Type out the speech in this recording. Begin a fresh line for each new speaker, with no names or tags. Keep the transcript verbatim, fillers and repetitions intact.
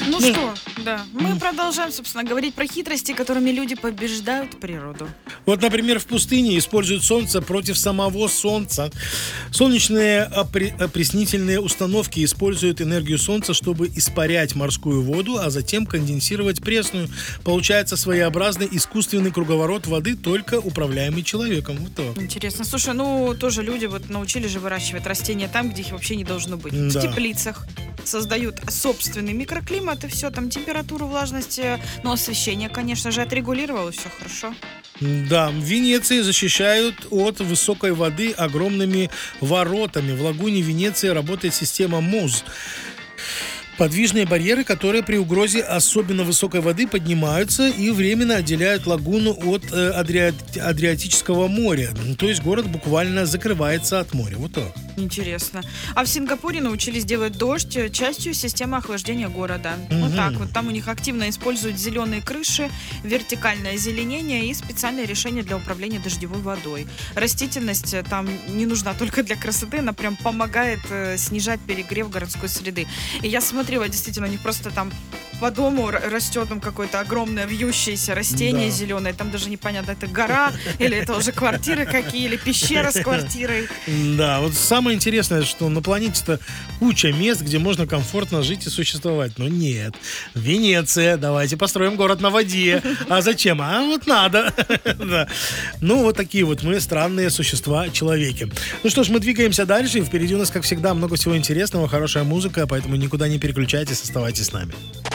Ну
Ну,
что, да, мы
м,
продолжаем, собственно, говорить про хитрости, которыми люди побеждают природу.
вот, например, в пустыне используют солнце против самого солнца. Солнечные опре- опреснительные установки используют энергию солнца, чтобы испарять морскую воду, а затем конденсировать пресную. Получается своеобразный искусственный круговорот воды, только управляемый человеком. Вот так.
Интересно. Слушай, ну тоже люди вот научились же выращивать растения там, где их вообще не должно быть. В
Да.
теплицах создают собственный микроклимат и все, там температуру, влажность, э, ну освещение, конечно же, отрегулировало, все хорошо.
Да, в Венеции защищают от высокой воды огромными воротами. В лагуне Венеции работает система МОЗ. Подвижные барьеры, которые при угрозе особенно высокой воды поднимаются и временно отделяют лагуну от э, Адриат- Адриатического моря. Ну, То есть город буквально закрывается от моря. Вот так.
Интересно. А в Сингапуре научились делать дождь э, частью системы охлаждения города. Вот
Мгм.
так вот. Там у них активно используют зеленые крыши, вертикальное озеленение и специальные решения для управления дождевой водой. Растительность э, там не нужна только для красоты, она прям помогает э, снижать перегрев городской среды. И я смотрела, действительно, у них просто там по дому р- растет там какое-то огромное вьющееся растение
Да.
зеленое. Там даже непонятно, это гора или это уже квартиры какие, или пещера с квартирой.
Да, вот самое интересное, что на планете-то куча мест, где можно комфортно жить и существовать. Но нет. Венеция, давайте построим город на воде. А зачем? А вот надо. Да. Ну, вот такие вот мы странные существа, человеки. Ну что ж, мы двигаемся дальше. И впереди у нас, как всегда, много всего интересного, хорошая музыка, поэтому никуда не переключайтесь, оставайтесь с нами.